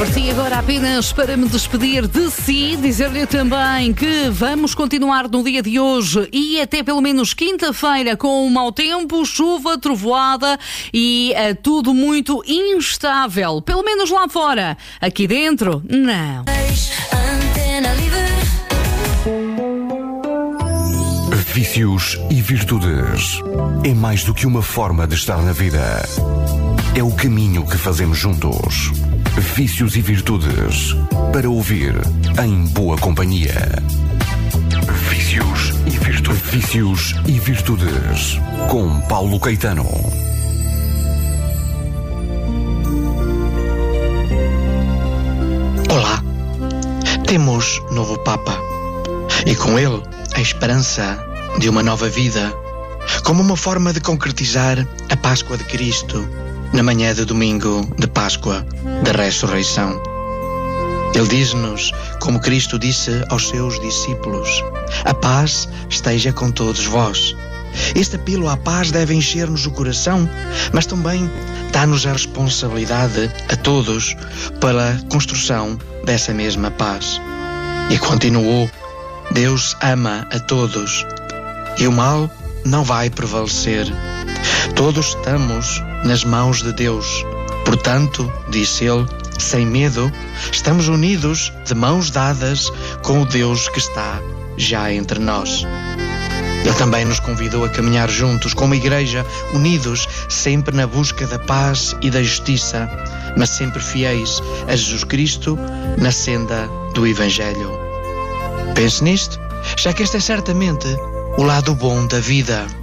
Apareci agora apenas para me despedir de si, dizer-lhe também que vamos continuar no dia de hoje e até pelo menos quinta-feira com um mau tempo, chuva, trovoada e tudo muito instável. Pelo menos lá fora. Aqui dentro, não. Vícios e virtudes é mais do que uma forma de estar na vida. É o caminho que fazemos juntos. Vícios e virtudes para ouvir em boa companhia. Vícios e virtudes. Vícios e virtudes com Paulo Caetano. Olá, temos novo Papa e com ele a esperança de uma nova vida, como uma forma de concretizar a Páscoa de Cristo na manhã de domingo de Páscoa da Ressurreição. Ele diz-nos, como Cristo disse aos seus discípulos: a paz esteja com todos vós. Este apelo à paz deve encher-nos o coração, mas também dá-nos a responsabilidade a todos pela construção dessa mesma paz. E continuou: Deus ama a todos e o mal não vai prevalecer. Todos estamos nas mãos de Deus. Portanto, disse ele, sem medo, estamos unidos de mãos dadas com o Deus que está já entre nós. Ele também nos convidou a caminhar juntos como igreja, unidos, sempre na busca da paz e da justiça, mas sempre fiéis a Jesus Cristo na senda do Evangelho. Pense nisto, já que este é certamente o lado bom da vida.